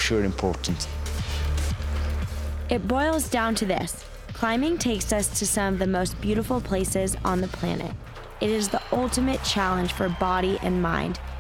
sure important. It boils down to this. Climbing takes us to some of the most beautiful places on the planet. It is the ultimate challenge for body and mind,